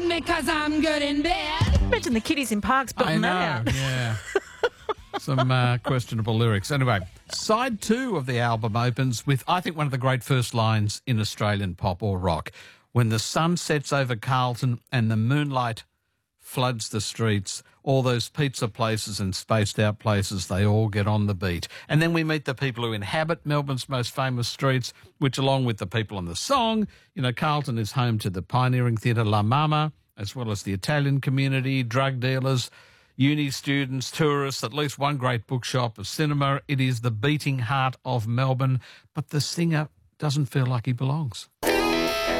like me 'cause I'm good in bed. Imagine the kiddies in parks I putting that know, out. yeah. Some questionable lyrics. Anyway, side 2 of the album opens with, I think, one of the great first lines in Australian pop or rock. When the sun sets over Carlton and the moonlight floods the streets, all those pizza places and spaced out places, they all get on the beat. And then we meet the people who inhabit Melbourne's most famous streets, which along with the people in the song, Carlton is home to the pioneering theatre La Mama, as well as the Italian community, drug dealers, uni students, tourists, at least one great bookshop, a cinema. It is the beating heart of Melbourne, but the singer doesn't feel like he belongs.